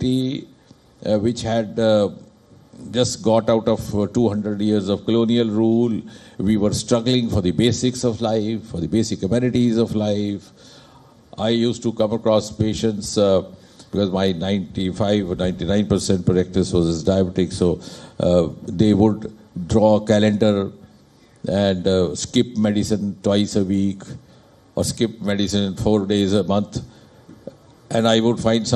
society which had just got out of 200 years of colonial rule. We were struggling for the basics of life, for the basic amenities of life. I used to come across patients because my 95 or 99% practice was diabetic, so they would draw a calendar and skip medicine twice a week or skip medicine 4 days a month. And I would find some